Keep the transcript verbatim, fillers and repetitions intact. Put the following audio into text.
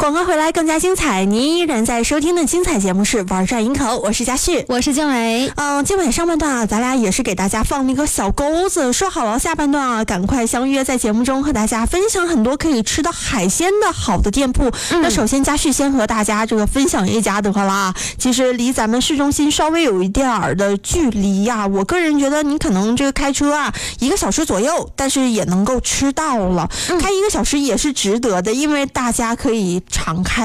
广告回来更加精彩，您依然在收听的精彩节目是玩转营口，我是佳旭， 我是静伟。 嗯，今晚上半段啊，咱俩也是给大家放了一个小钩子，说好了下半段啊，赶快相约在节目中和大家分享很多可以吃到海鲜的好的店铺。嗯、那首先佳旭先和大家这个分享一家得了，其实离咱们市中心稍微有一点儿的距离呀、啊，我个人觉得你可能这个开车啊一个小时左右，但是也能够吃到了，嗯、开一个小时也是值得的，因为大家可以常开